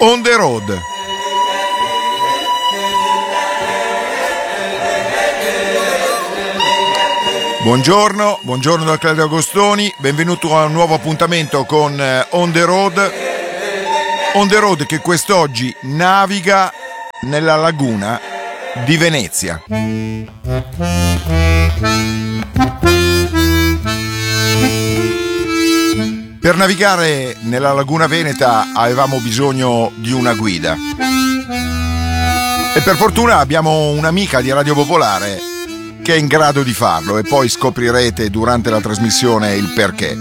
On the road. Buongiorno da Claudio Agostoni, benvenuto a un nuovo appuntamento con On the road. On the road che quest'oggi naviga nella laguna di Venezia. Per navigare nella laguna veneta avevamo bisogno di una guida e per fortuna abbiamo un'amica di Radio Popolare che è in grado di farlo e poi scoprirete durante la trasmissione il perché.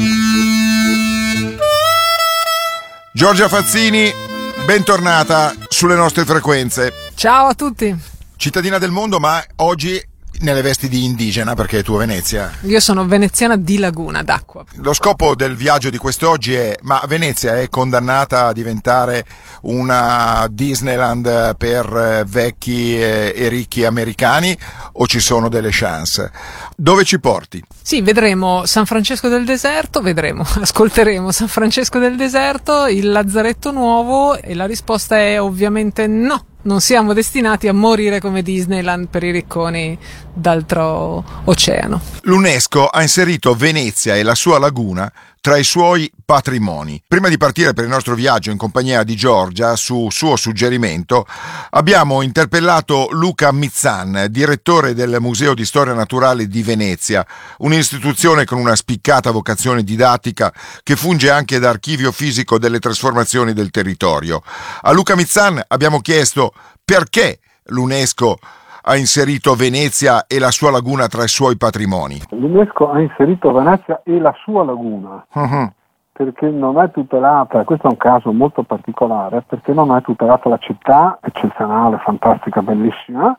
Giorgia Fazzini, bentornata sulle nostre frequenze. Ciao a tutti. Cittadina del mondo, ma oggi nelle vesti di indigena, perché tu a Venezia. Io sono veneziana di laguna, d'acqua. Lo scopo del viaggio di quest'oggi è: ma Venezia è condannata a diventare una Disneyland per vecchi e ricchi americani o ci sono delle chance? Dove ci porti? Sì, vedremo San Francesco del Deserto, ascolteremo San Francesco del Deserto, il Lazzaretto Nuovo, e la risposta è ovviamente no. Non siamo destinati a morire come Disneyland per i ricconi d'altro oceano. L'UNESCO ha inserito Venezia e la sua laguna tra i suoi patrimoni. Prima di partire per il nostro viaggio in compagnia di Giorgia, su suo suggerimento, abbiamo interpellato Luca Mizzan, direttore del Museo di Storia Naturale di Venezia, un'istituzione con una spiccata vocazione didattica che funge anche da archivio fisico delle trasformazioni del territorio. A Luca Mizzan abbiamo chiesto perché l'UNESCO ha inserito Venezia e la sua laguna tra i suoi patrimoni. L'UNESCO ha inserito Venezia e la sua laguna perché non è tutelata, questo è un caso molto particolare, perché non è tutelata la città, eccezionale, fantastica, bellissima,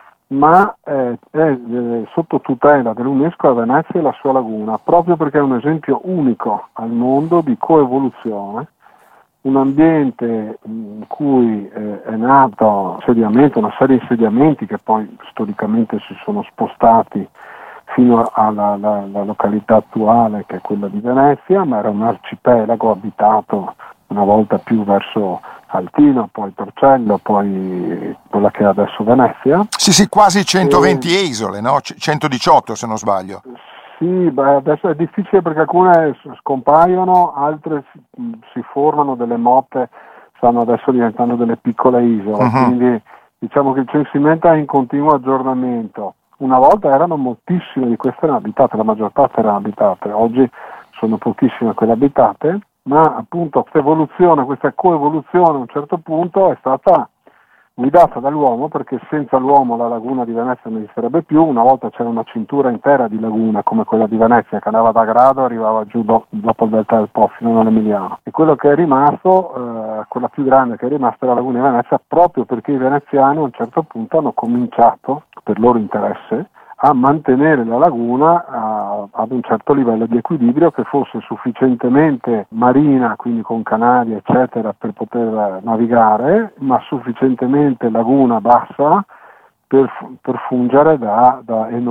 ma è sotto tutela dell'UNESCO a Venezia e la sua laguna, proprio perché è un esempio unico al mondo di coevoluzione. Un ambiente in cui è nato una serie di insediamenti che poi storicamente si sono spostati fino alla località attuale, che è quella di Venezia, ma era un arcipelago abitato una volta più verso Altino, poi Torcello, poi quella che è adesso Venezia. Sì, quasi 120 isole, no? 118 se non sbaglio. Sì, adesso è difficile perché alcune scompaiono, altre si formano delle motte, stanno adesso diventando delle piccole isole, quindi diciamo che il censimento è in continuo aggiornamento. Una volta erano moltissime di queste abitate, la maggior parte erano abitate, oggi sono pochissime quelle abitate, ma appunto questa coevoluzione a un certo punto è stata guidata dall'uomo, perché senza l'uomo la laguna di Venezia non esisterebbe più. Una volta c'era una cintura intera di laguna come quella di Venezia che andava da Grado e arrivava giù dopo il delta del Po fino all'Emiliano, e quello che è rimasto, quella più grande che è rimasta è la laguna di Venezia, proprio perché i veneziani a un certo punto hanno cominciato, per loro interesse, a mantenere la laguna ad un certo livello di equilibrio che fosse sufficientemente marina, quindi con canali eccetera per poter navigare, ma sufficientemente laguna bassa per fungere da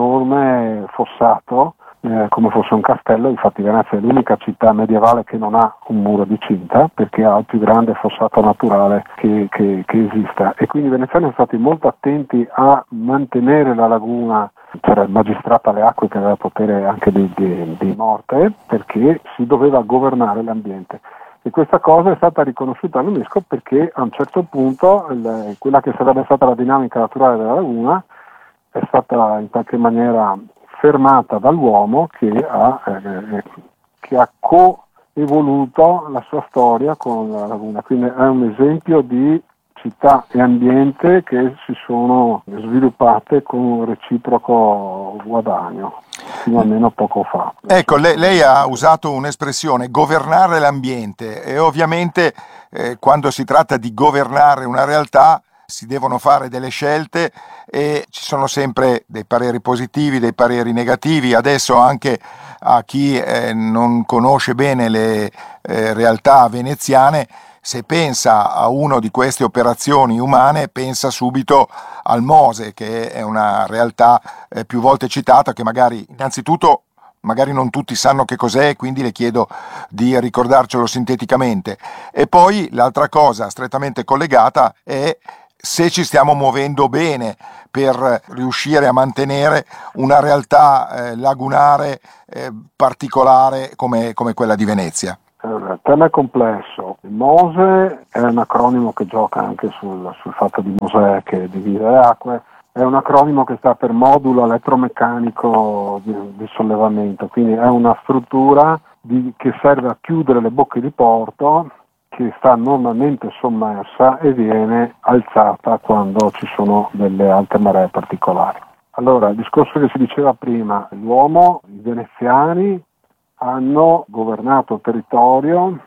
enorme fossato, come fosse un castello. Infatti Venezia è l'unica città medievale che non ha un muro di cinta, perché ha il più grande fossato naturale che esista, e quindi i veneziani sono stati molto attenti a mantenere la laguna. C'era il magistrato alle acque che aveva potere anche di morte, perché si doveva governare l'ambiente, e questa cosa è stata riconosciuta all'UNESCO perché a un certo punto quella che sarebbe stata la dinamica naturale della laguna è stata in qualche maniera fermata dall'uomo che ha coevoluto la sua storia con la laguna. Quindi è un esempio di città e ambiente che si sono sviluppate con un reciproco guadagno, fino almeno poco fa. Ecco, lei ha usato un'espressione, governare l'ambiente, e ovviamente quando si tratta di governare una realtà si devono fare delle scelte e ci sono sempre dei pareri positivi, dei pareri negativi. Adesso anche a chi non conosce bene le realtà veneziane, se pensa a una di queste operazioni umane, pensa subito al Mose, che è una realtà più volte citata, che magari innanzitutto magari non tutti sanno che cos'è, quindi le chiedo di ricordarcelo sinteticamente. E poi l'altra cosa strettamente collegata è se ci stiamo muovendo bene per riuscire a mantenere una realtà lagunare particolare come quella di Venezia. Il tema è complesso. Il MOSE è un acronimo che gioca anche sul fatto di Mosè che divide le acque, è un acronimo che sta per modulo elettromeccanico di sollevamento, quindi è una struttura che serve a chiudere le bocche di porto, che sta normalmente sommersa e viene alzata quando ci sono delle alte maree particolari. Allora, il discorso che si diceva prima, l'uomo, i veneziani hanno governato il territorio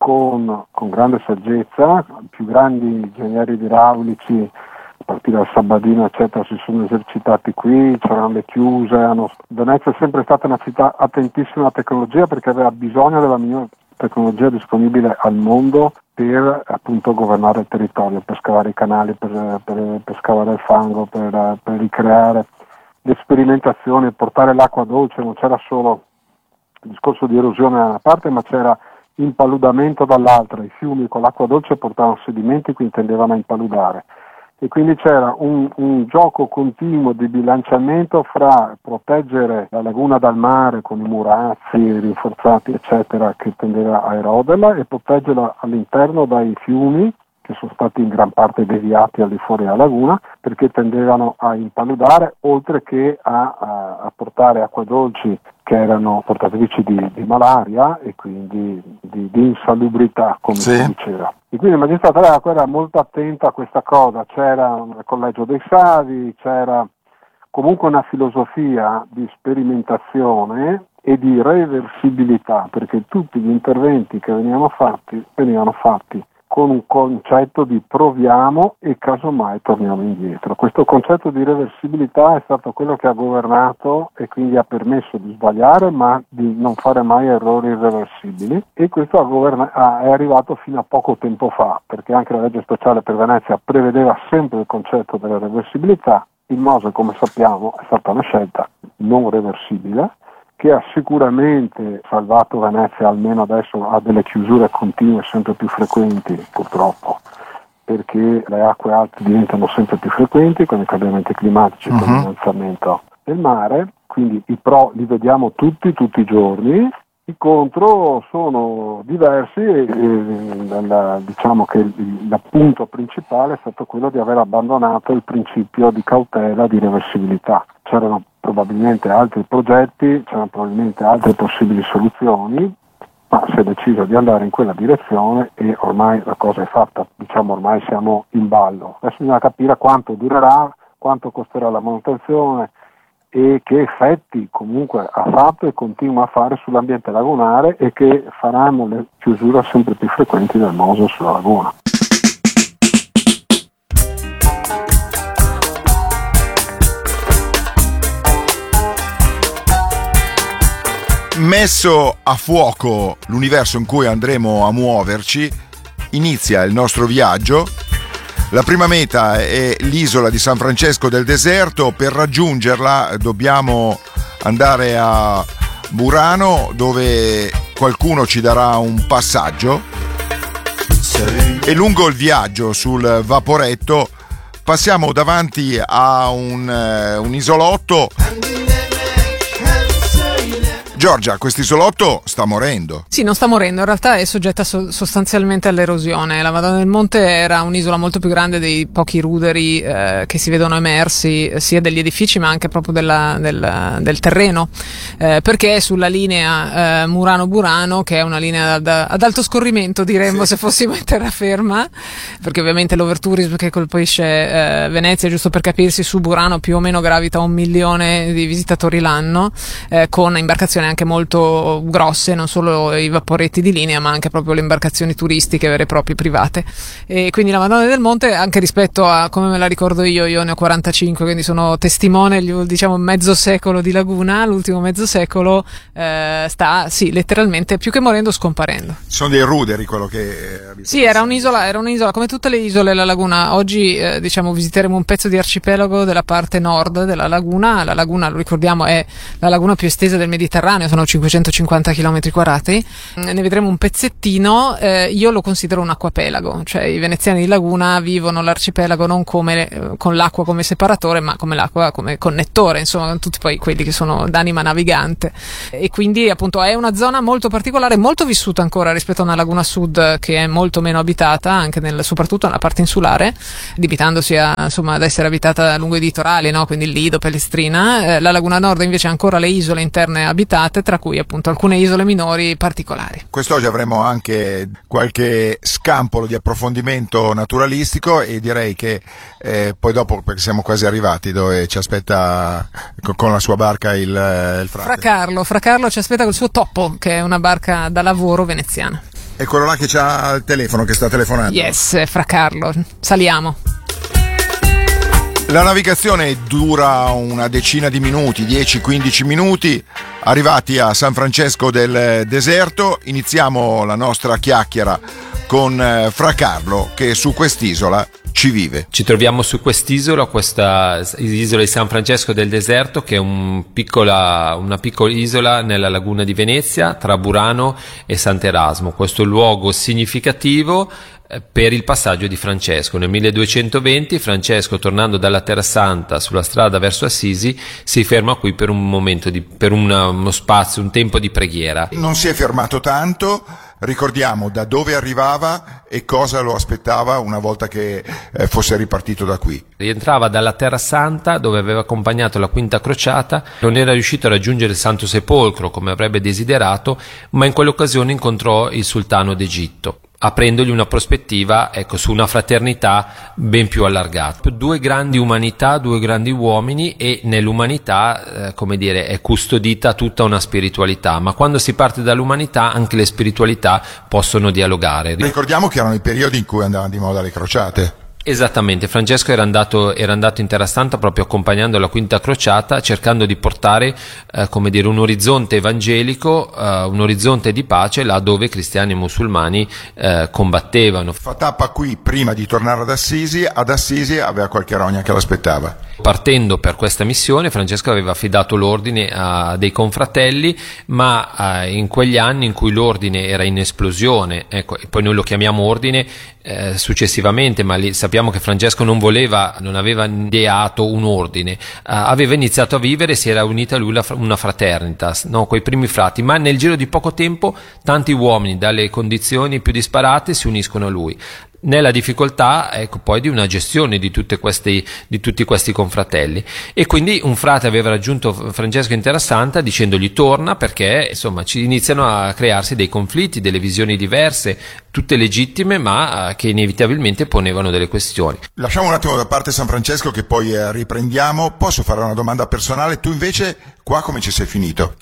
con grande saggezza, i più grandi ingegneri idraulici, a partire dal Sabadino eccetera, si sono esercitati qui, c'erano le chiuse, Venezia è sempre stata una città attentissima alla tecnologia perché aveva bisogno della migliore tecnologia disponibile al mondo per appunto governare il territorio, per scavare i canali, per scavare il fango, per ricreare le sperimentazioni, portare l'acqua dolce. Non c'era solo il discorso di erosione da una parte, ma c'era impaludamento dall'altra. I fiumi con l'acqua dolce portavano sedimenti, quindi tendevano a impaludare. E quindi c'era un gioco continuo di bilanciamento fra proteggere la laguna dal mare con i murazzi rinforzati eccetera che tendeva a eroderla e proteggerla all'interno dai fiumi che sono stati in gran parte deviati al di fuori della laguna perché tendevano a impaludare oltre che a portare acque dolci che erano portatrici di malaria e quindi di insalubrità, come si diceva. E quindi il magistrato dell'acqua era molto attento a questa cosa, c'era il collegio dei savi, c'era comunque una filosofia di sperimentazione e di reversibilità, perché tutti gli interventi che venivano fatti con un concetto di proviamo e casomai torniamo indietro. Questo concetto di reversibilità è stato quello che ha governato e quindi ha permesso di sbagliare ma di non fare mai errori irreversibili, e questo è arrivato fino a poco tempo fa, perché anche la legge speciale per Venezia prevedeva sempre il concetto della reversibilità. Il MOSE, come sappiamo, è stata una scelta non reversibile che ha sicuramente salvato Venezia, almeno adesso ha delle chiusure continue sempre più frequenti purtroppo, perché le acque alte diventano sempre più frequenti con i cambiamenti climatici, con l'innalzamento del mare, quindi i pro li vediamo tutti i giorni, i contro sono diversi e diciamo che l'appunto principale è stato quello di aver abbandonato il principio di cautela, di reversibilità. C'erano probabilmente altri progetti, c'erano probabilmente altre possibili soluzioni, ma si è deciso di andare in quella direzione e ormai la cosa è fatta, diciamo ormai siamo in ballo. Adesso bisogna capire quanto durerà, quanto costerà la manutenzione e che effetti comunque ha fatto e continua a fare sull'ambiente lagunare e che faranno le chiusure sempre più frequenti del MOSE sulla laguna. Messo a fuoco l'universo in cui andremo a muoverci, inizia il nostro viaggio. La prima meta è l'isola di San Francesco del Deserto. Per raggiungerla dobbiamo andare a Murano, dove qualcuno ci darà un passaggio, e lungo il viaggio sul vaporetto passiamo davanti a un isolotto. Giorgia, questo isolotto sta morendo. Sì, non sta morendo, in realtà è soggetta sostanzialmente all'erosione. La Madonna del Monte era un'isola molto più grande dei pochi ruderi che si vedono emersi sia degli edifici ma anche proprio del terreno, perché è sulla linea Murano-Burano, che è una linea ad alto scorrimento, diremmo, se fossimo in terraferma, perché ovviamente l'overtourism che colpisce Venezia, giusto per capirsi, su Burano più o meno gravita 1 milione di visitatori l'anno, con imbarcazioni anche molto grosse, non solo i vaporetti di linea ma anche proprio le imbarcazioni turistiche vere e proprie private. E quindi la Madonna del Monte, anche rispetto a come me la ricordo io ne ho 45, quindi sono testimone, diciamo mezzo secolo di laguna, l'ultimo mezzo secolo, sta sì letteralmente più che morendo, scomparendo. Sono dei ruderi quello che sì, era un'isola come tutte le isole della laguna. Oggi diciamo visiteremo un pezzo di arcipelago della parte nord della laguna. La laguna, lo ricordiamo, è la laguna più estesa del Mediterraneo, Mediterraneo, sono 550 km², ne vedremo un pezzettino. Io lo considero un acquapelago, cioè i veneziani di laguna vivono l'arcipelago non come con l'acqua come separatore, ma come l'acqua come connettore, insomma, con tutti poi quelli che sono d'anima navigante, e quindi appunto è una zona molto particolare, molto vissuta ancora rispetto a una laguna sud che è molto meno abitata, anche soprattutto nella parte insulare, limitandosi ad essere abitata lungo i litorali, no? Quindi il Lido, Pellestrina. La laguna nord invece ha ancora le isole interne abitate, tra cui appunto alcune isole minori particolari. Quest'oggi avremo anche qualche scampolo di approfondimento naturalistico, e direi che poi dopo, perché siamo quasi arrivati dove ci aspetta con la sua barca il frate. Fra Carlo ci aspetta col suo Toppo, che è una barca da lavoro veneziana. È quello là che c'ha il telefono, che sta telefonando. Yes, Fra Carlo, saliamo. La navigazione dura una decina di minuti, 10-15 minuti. Arrivati a San Francesco del Deserto, iniziamo la nostra chiacchiera con Fra Carlo, che su quest'isola ci vive. Ci troviamo su quest'isola, questa isola di San Francesco del Deserto, che è una piccola isola nella laguna di Venezia, tra Burano e Sant'Erasmo. Questo luogo significativo per il passaggio di Francesco. Nel 1220 Francesco, tornando dalla Terra Santa sulla strada verso Assisi, si ferma qui per un momento uno spazio, un tempo di preghiera. Non si è fermato tanto. Ricordiamo da dove arrivava e cosa lo aspettava una volta che fosse ripartito da qui. Rientrava dalla Terra Santa, dove aveva accompagnato la Quinta Crociata. Non era riuscito a raggiungere il Santo Sepolcro come avrebbe desiderato, ma in quell'occasione incontrò il sultano d'Egitto, aprendogli una prospettiva, su una fraternità ben più allargata. Due grandi umanità, due grandi uomini, e nell'umanità, è custodita tutta una spiritualità, ma quando si parte dall'umanità anche le spiritualità possono dialogare. Ricordiamo che erano i periodi in cui andavano di moda le crociate. Esattamente, Francesco era andato in Terra Santa proprio accompagnando la Quinta Crociata, cercando di portare un orizzonte evangelico, un orizzonte di pace là dove cristiani e musulmani combattevano. Fa tappa qui prima di tornare ad Assisi aveva qualche rogna che l'aspettava. Partendo per questa missione, Francesco aveva affidato l'ordine a dei confratelli, ma in quegli anni in cui l'ordine era in esplosione, e poi noi lo chiamiamo ordine successivamente, ma sappiamo che Francesco non aveva ideato un ordine, aveva iniziato a vivere, si era unita a lui una fraternitas, no? Quei primi frati, ma nel giro di poco tempo tanti uomini dalle condizioni più disparate si uniscono a lui, nella difficoltà poi di una gestione di tutti questi confratelli. E quindi un frate aveva raggiunto Francesco in Terra Santa dicendogli torna, perché ci iniziano a crearsi dei conflitti, delle visioni diverse, tutte legittime, ma che inevitabilmente ponevano delle questioni. Lasciamo un attimo da parte San Francesco, che poi riprendiamo. Posso fare una domanda personale? Tu invece qua come ci sei finito?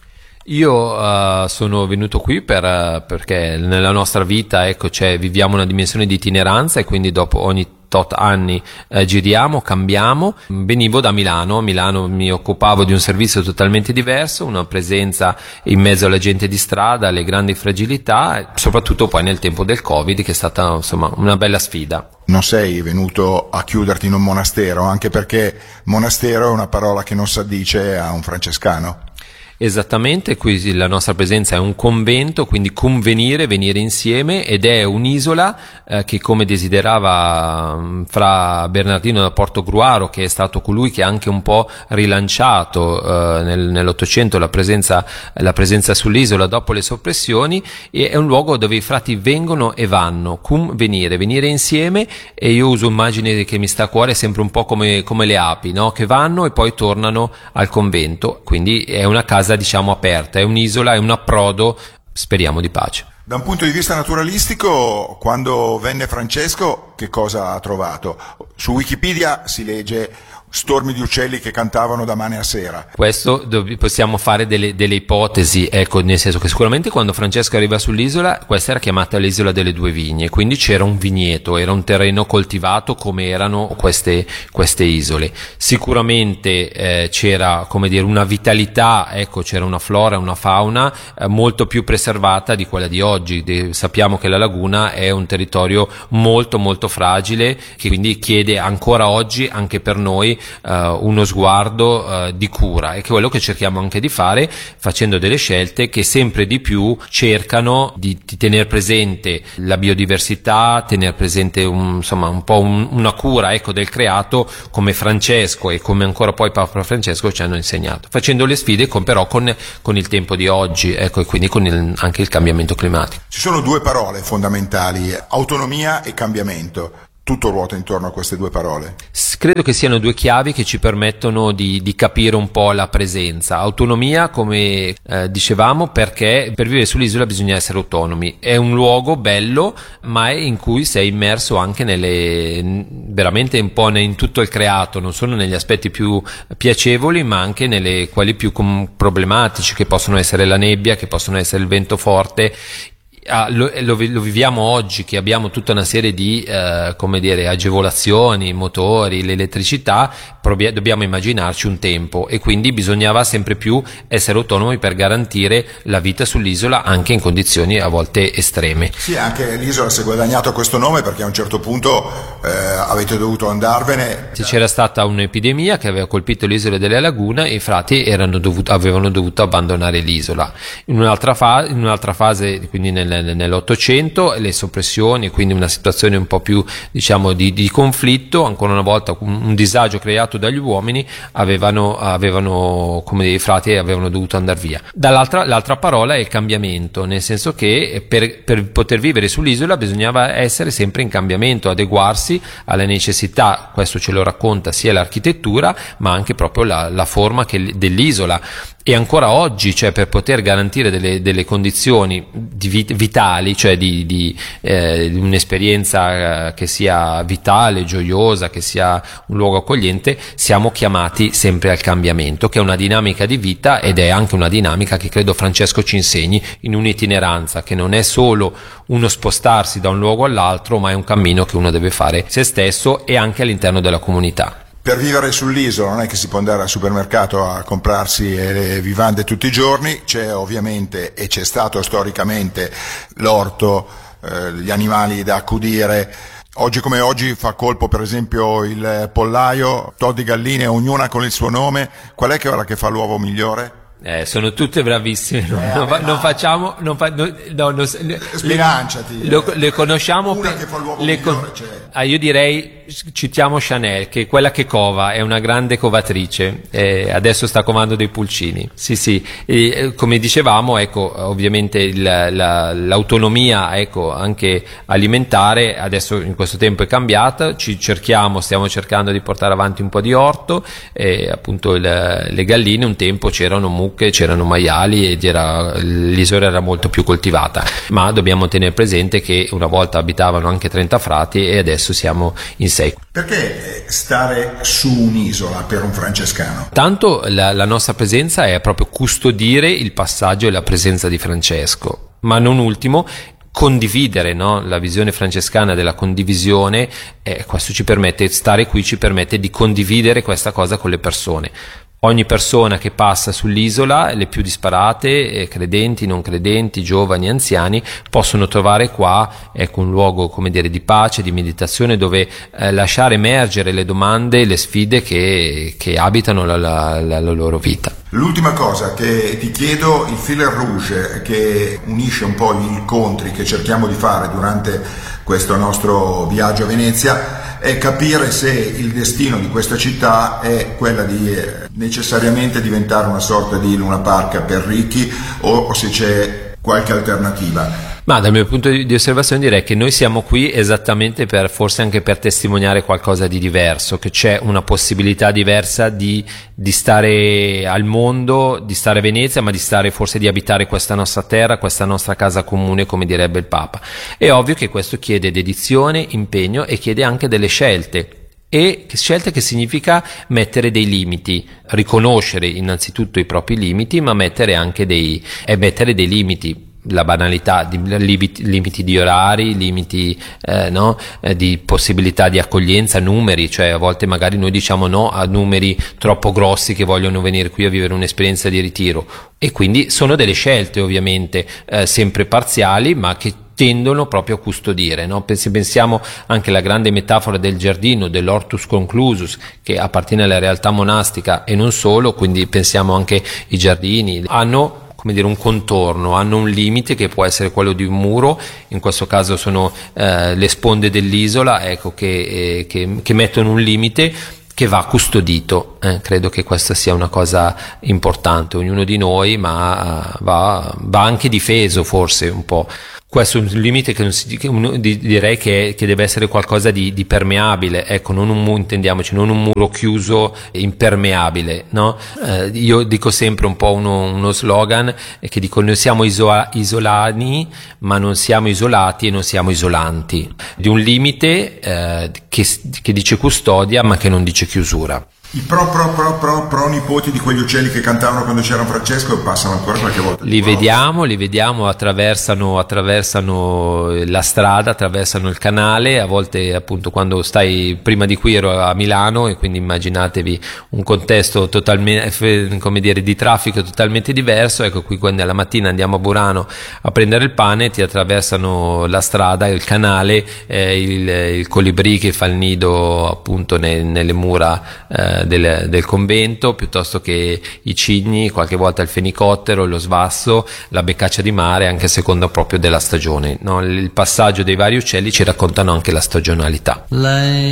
Io sono venuto qui perché nella nostra vita viviamo una dimensione di itineranza, e quindi dopo ogni tot anni giriamo, cambiamo. Venivo da Milano. A Milano mi occupavo di un servizio totalmente diverso, una presenza in mezzo alla gente di strada, alle grandi fragilità, soprattutto poi nel tempo del Covid, che è stata una bella sfida. Non sei venuto a chiuderti in un monastero, anche perché monastero è una parola che non si addice a un francescano. Esattamente, qui la nostra presenza è un convento, quindi convenire, venire insieme, ed è un'isola che, come desiderava Fra Bernardino da Portogruaro, che è stato colui che ha anche un po' rilanciato nell'Ottocento la presenza sull'isola dopo le soppressioni, e è un luogo dove i frati vengono e vanno, venire insieme. E io uso immagine che mi sta a cuore sempre un po' come le api, no? Che vanno e poi tornano al convento, quindi è una casa aperta, è un'isola, è un approdo, speriamo, di pace. Da un punto di vista naturalistico, quando venne Francesco, che cosa ha trovato? Su Wikipedia si legge stormi di uccelli che cantavano da mane a sera. Questo possiamo fare delle ipotesi, nel senso che sicuramente quando Francesco arriva sull'isola, questa era chiamata l'isola delle due vigne, quindi c'era un vigneto, era un terreno coltivato come erano queste isole. Sicuramente c'era una vitalità, c'era una flora, una fauna molto più preservata di quella di oggi. Sappiamo che la laguna è un territorio molto molto fragile, che quindi chiede ancora oggi, anche per noi, uno sguardo di cura, e che è quello che cerchiamo anche di fare, facendo delle scelte che sempre di più cercano di tenere presente la biodiversità, tenere presente un po' una cura, ecco, del creato, come Francesco e come ancora poi Papa Francesco ci hanno insegnato, facendo le sfide però con il tempo di oggi, ecco, e quindi con anche il cambiamento climatico. Ci sono due parole fondamentali: autonomia e cambiamento. Tutto ruota intorno a queste due parole. Credo che siano due chiavi che ci permettono di capire un po' la presenza. Autonomia, come dicevamo, perché per vivere sull'isola bisogna essere autonomi. È un luogo bello, ma è in cui sei immerso anche veramente un po' in tutto il creato, non solo negli aspetti più piacevoli, ma anche nelle quali più problematici, che possono essere la nebbia, che possono essere il vento forte. Lo viviamo oggi, che abbiamo tutta una serie di agevolazioni, motori, l'elettricità. Dobbiamo immaginarci un tempo, e quindi bisognava sempre più essere autonomi per garantire la vita sull'isola anche in condizioni a volte estreme. Sì, anche l'isola si è guadagnato questo nome perché a un certo punto avete dovuto andarvene. C'era stata un'epidemia che aveva colpito l'isola della Laguna e i frati avevano dovuto abbandonare l'isola. In un'altra fase, quindi nell'Ottocento, le soppressioni, quindi una situazione un po' più di conflitto, ancora una volta un disagio creato dagli uomini, avevano come dei frati, avevano dovuto andare via. L'altra parola è il cambiamento, nel senso che per poter vivere sull'isola bisognava essere sempre in cambiamento, adeguarsi alle necessità. Questo ce lo racconta sia l'architettura, ma anche proprio la forma dell'isola. E ancora oggi, cioè, per poter garantire delle condizioni vitali, cioè di un'esperienza che sia vitale, gioiosa, che sia un luogo accogliente, siamo chiamati sempre al cambiamento, che è una dinamica di vita, ed è anche una dinamica che credo Francesco ci insegni, in un'itineranza che non è solo uno spostarsi da un luogo all'altro, ma è un cammino che uno deve fare se stesso e anche all'interno della comunità. Per vivere sull'isola non è che si può andare al supermercato a comprarsi le vivande tutti i giorni, c'è ovviamente, e c'è stato storicamente, l'orto, gli animali da accudire. Oggi come oggi fa colpo per esempio il pollaio, tot di galline, ognuna con il suo nome. Qual è quella che fa l'uovo migliore? Sono tutte bravissime, Sbilanciati. Le conosciamo. Una che fa l'uovo migliore c'è. Io direi, citiamo Chanel, che è quella che cova, è una grande covatrice, adesso sta covando dei pulcini. Sì. E, come dicevamo, ecco, ovviamente l'autonomia, ecco, anche alimentare, adesso in questo tempo è cambiata. Stiamo cercando di portare avanti un po' di orto, appunto le galline. Un tempo c'erano mucche, c'erano maiali, l'isola era molto più coltivata, ma dobbiamo tenere presente che una volta abitavano anche 30 frati e adesso siamo in 6. Perché stare su un'isola per un francescano? Tanto la nostra presenza è proprio custodire il passaggio e la presenza di Francesco, ma non ultimo condividere, no? La visione francescana della condivisione, questo ci permette, stare qui ci permette di condividere questa cosa con le persone. Ogni persona che passa sull'isola, le più disparate, credenti, non credenti, giovani, anziani, possono trovare qua, ecco, un luogo, come dire, di pace, di meditazione, dove lasciare emergere le domande, le sfide che abitano la loro vita. L'ultima cosa che ti chiedo, il fil rouge che unisce un po' gli incontri che cerchiamo di fare durante questo nostro viaggio a Venezia, è capire se il destino di questa città è quella di necessariamente diventare una sorta di Luna Park per ricchi o se c'è qualche alternativa. Ma dal mio punto di osservazione direi che noi siamo qui esattamente forse anche per testimoniare qualcosa di diverso, che c'è una possibilità diversa di stare al mondo, di stare a Venezia, ma forse di abitare questa nostra terra, questa nostra casa comune, come direbbe il Papa. È ovvio che questo chiede dedizione, impegno e chiede anche delle scelte. E scelte che significa mettere dei limiti, riconoscere innanzitutto i propri limiti, ma mettere anche dei limiti. La banalità, limiti di orari, limiti di possibilità di accoglienza, numeri, cioè a volte magari noi diciamo no a numeri troppo grossi che vogliono venire qui a vivere un'esperienza di ritiro, e quindi sono delle scelte ovviamente sempre parziali, ma che tendono proprio a custodire, no? Se pensiamo anche alla grande metafora del giardino, dell'hortus conclusus, che appartiene alla realtà monastica e non solo, quindi pensiamo anche i giardini, hanno un contorno, hanno un limite che può essere quello di un muro, in questo caso sono le sponde dell'isola, ecco, che mettono un limite che va custodito. Credo che questa sia una cosa importante, ognuno di noi, ma va anche difeso forse un po'. Questo è un limite direi che deve essere qualcosa di permeabile, ecco, non un muro chiuso impermeabile, no? Io dico sempre un po' uno slogan che dico: noi siamo isolani, ma non siamo isolati e non siamo isolanti, di un limite che dice custodia ma che non dice chiusura. I pro nipoti di quegli uccelli che cantavano quando c'era Francesco passano ancora qualche volta. Li vediamo, attraversano la strada, attraversano il canale, a volte appunto quando stai, prima di qui ero a Milano e quindi immaginatevi un contesto totalmente, come dire, di traffico totalmente diverso. Ecco, qui quando alla mattina andiamo a Burano a prendere il pane, ti attraversano la strada, il canale, il colibrì che fa il nido appunto nelle mura del convento, piuttosto che i cigni, qualche volta il fenicottero, lo svasso, la beccaccia di mare, anche a seconda proprio della stagione, no? Il passaggio dei vari uccelli ci raccontano anche la stagionalità.